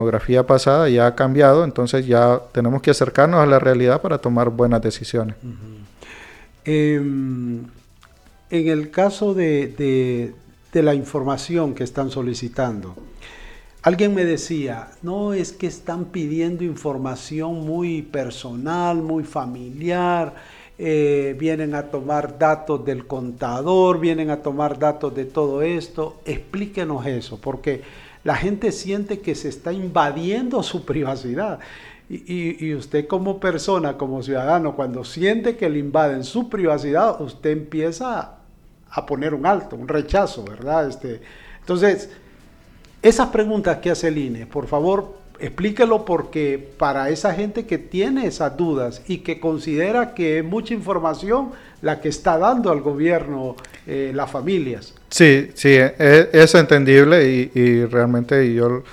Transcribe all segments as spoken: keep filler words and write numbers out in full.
demografía pasada ya ha cambiado, entonces ya tenemos que acercarnos a la realidad para tomar buenas decisiones. Uh-huh. eh, en el caso de, de, de la información que están solicitando, alguien me decía, no, es que están pidiendo información muy personal, muy familiar, eh, vienen a tomar datos del contador, vienen a tomar datos de todo esto. Explíquenos eso, porque la gente siente que se está invadiendo su privacidad. Y, y, y usted como persona, como ciudadano, cuando siente que le invaden su privacidad, usted empieza a poner un alto, un rechazo, ¿verdad? Este, entonces, esas preguntas que hace el I N E, por favor, explíquelo, porque para esa gente que tiene esas dudas y que considera que es mucha información la que está dando al gobierno eh, las familias. Sí, sí, es, es entendible y, y realmente yo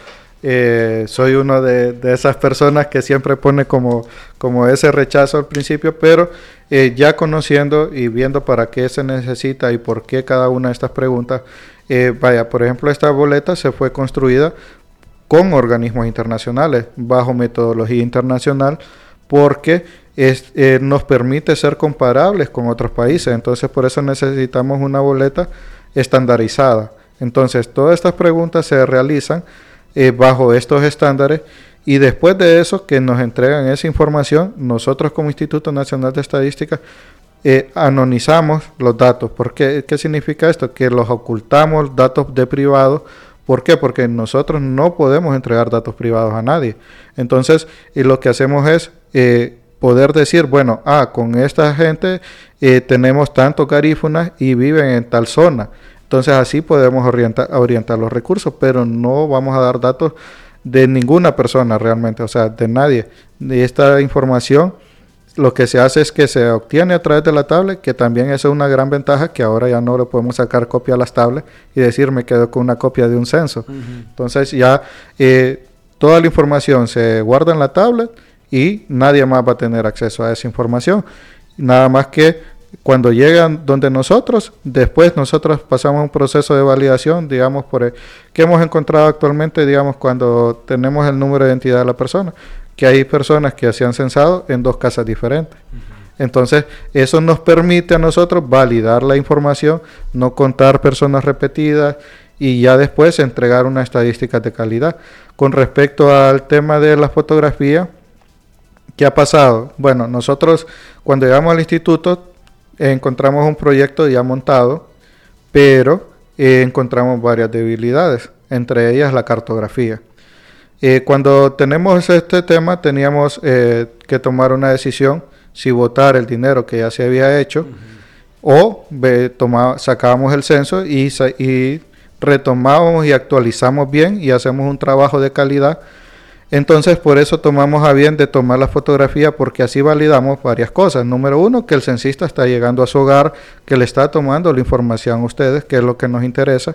eh, soy uno de, de esas personas que siempre pone como, como ese rechazo al principio, pero eh, ya conociendo y viendo para qué se necesita y por qué cada una de estas preguntas, eh, vaya, por ejemplo, esta boleta se fue construida con organismos internacionales, bajo metodología internacional, porque es, eh, nos permite ser comparables con otros países. Entonces, por eso necesitamos una boleta estandarizada. Entonces, todas estas preguntas se realizan eh, bajo estos estándares, y después de eso, que nos entregan esa información, nosotros como Instituto Nacional de Estadística eh, anonizamos los datos. ¿Por qué? ¿Qué significa esto? Que los ocultamos, datos de privados. ¿Por qué? Porque nosotros no podemos entregar datos privados a nadie. Entonces, y lo que hacemos es eh, poder decir, bueno, ah, con esta gente eh, tenemos tantos garífunas y viven en tal zona. Entonces, así podemos orientar, orientar los recursos, pero no vamos a dar datos de ninguna persona realmente, o sea, de nadie. De esta información, lo que se hace es que se obtiene a través de la tablet, que también es una gran ventaja, que ahora ya no le podemos sacar copia a las tablets y decir me quedo con una copia de un censo. Uh-huh. Entonces ya eh, toda la información se guarda en la tablet y nadie más va a tener acceso a esa información. Nada más que cuando llegan donde nosotros, después nosotros pasamos un proceso de validación, digamos, por el, que hemos encontrado actualmente, digamos, cuando tenemos el número de identidad de la persona, que hay personas que se han censado en dos casas diferentes. Uh-huh. Entonces, eso nos permite a nosotros validar la información, no contar personas repetidas y ya después entregar unas estadísticas de calidad. Con respecto al tema de la fotografía, ¿qué ha pasado? Bueno, nosotros cuando llegamos al instituto eh, encontramos un proyecto ya montado, pero eh, encontramos varias debilidades, entre ellas la cartografía. Eh, cuando tenemos este tema teníamos eh, que tomar una decisión si votar el dinero que ya se había hecho uh-huh. o ve, toma, sacábamos el censo y, y retomamos y actualizamos bien y hacemos un trabajo de calidad. Entonces por eso tomamos a bien de tomar la fotografía, porque así validamos varias cosas. Número uno, que el censista está llegando a su hogar, que le está tomando la información a ustedes, que es lo que nos interesa.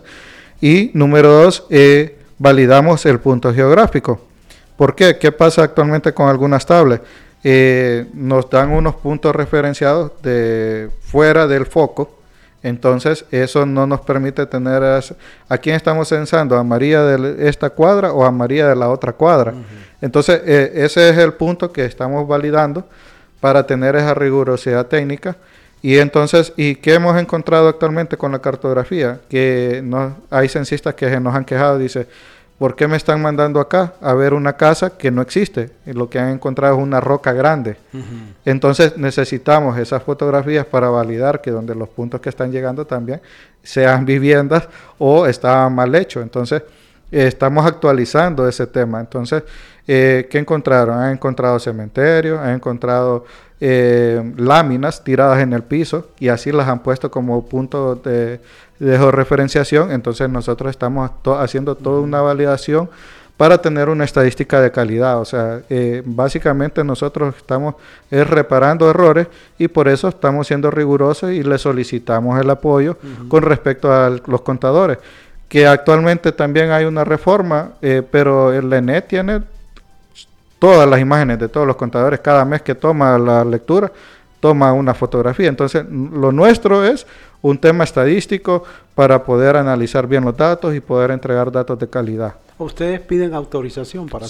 Y número dos, eh, validamos el punto geográfico. ¿Por qué? ¿Qué pasa actualmente con algunas tablets? Eh, nos dan unos puntos referenciados de fuera del foco, entonces eso no nos permite tener as, a quién estamos censando, a María de esta cuadra o a María de la otra cuadra. Uh-huh. Entonces eh, ese es el punto que estamos validando para tener esa rigurosidad técnica. Y entonces, ¿y qué hemos encontrado actualmente con la cartografía? Que no, hay censistas que nos han quejado, dice, ¿por qué me están mandando acá a ver una casa que no existe? Y lo que han encontrado es una roca grande. Uh-huh. Entonces necesitamos esas fotografías para validar que donde los puntos que están llegando también sean viviendas o estaban mal hechos. Entonces eh, estamos actualizando ese tema. Entonces, eh, ¿qué encontraron? Han encontrado cementerios, han encontrado eh, láminas tiradas en el piso y así las han puesto como punto de, de georreferenciación. Entonces nosotros estamos to- haciendo toda una validación para tener una estadística de calidad. O sea, eh, básicamente nosotros estamos eh, reparando errores y por eso estamos siendo rigurosos y le solicitamos el apoyo uh-huh. con respecto a los contadores, que actualmente también hay una reforma, eh, pero el E N E tiene todas las imágenes de todos los contadores. Cada mes que toma la lectura, toma una fotografía. Entonces, lo nuestro es un tema estadístico para poder analizar bien los datos y poder entregar datos de calidad. ¿Ustedes piden autorización para hacer